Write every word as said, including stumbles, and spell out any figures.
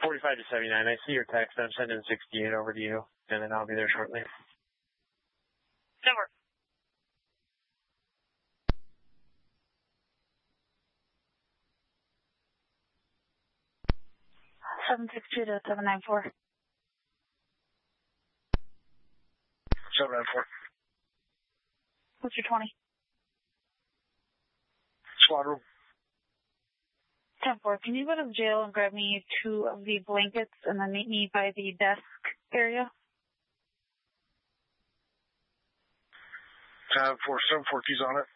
forty-five to seventy-nine. I see your text. I'm sending sixty-eight over to you, and then I'll be there shortly. Over. seven six two to seven nine four. seven nine four. What's your twenty? Squad room. ten four. Can you go to the jail and grab me two of the blankets and then meet me by the desk area? Tab four seven four keys on it.